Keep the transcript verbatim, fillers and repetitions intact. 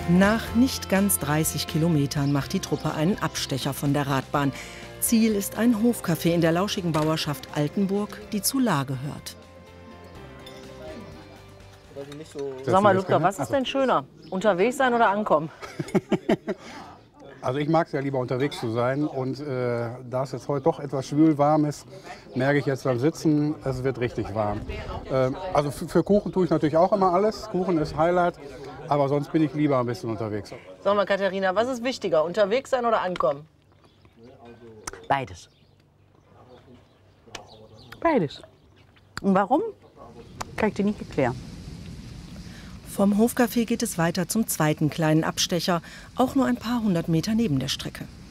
Nach nicht ganz dreißig Kilometern macht die Truppe einen Abstecher von der Radbahn. Ziel ist ein Hofcafé in der lauschigen Bauerschaft Altenburg, die zu Lahr gehört. Sag mal, Ludger, was ist denn schöner? Unterwegs sein oder ankommen? Also ich mag es ja lieber unterwegs zu sein und äh, da es jetzt heute doch etwas schwül warm ist, merke ich jetzt beim Sitzen, es wird richtig warm. Äh, also für Kuchen tue ich natürlich auch immer alles, Kuchen ist Highlight, aber sonst bin ich lieber ein bisschen unterwegs. Sag mal, Katharina, was ist wichtiger, unterwegs sein oder ankommen? Beides. Beides. Und warum? Kann ich dir nicht erklären. Vom Hofcafé geht es weiter zum zweiten kleinen Abstecher, auch nur ein paar hundert Meter neben der Strecke.